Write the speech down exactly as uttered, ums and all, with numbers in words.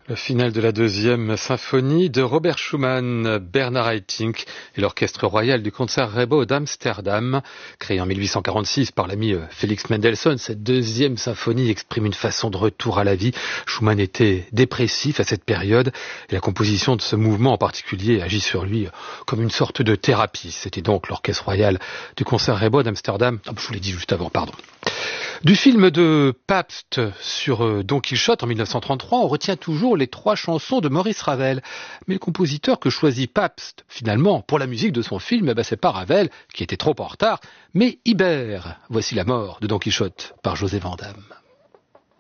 Le final de la deuxième symphonie de Robert Schumann, Bernard Haitink et l'Orchestre royal du Concertgebouw d'Amsterdam. Créé en mille huit cent quarante-six par l'ami Félix Mendelssohn, cette deuxième symphonie exprime une façon de retour à la vie. Schumann était dépressif à cette période et la composition de ce mouvement en particulier agit sur lui comme une sorte de thérapie. C'était donc l'Orchestre royal du Concertgebouw d'Amsterdam. Oh, je vous l'ai dit juste avant, pardon. Du film de Pabst sur Don Quichotte en mille neuf cent trente-trois, on retient toujours les trois chansons de Maurice Ravel. Mais le compositeur que choisit Pabst, finalement, pour la musique de son film, eh ben, c'est pas Ravel, qui était trop en retard, mais Ibert. Voici la mort de Don Quichotte par José Van Damme.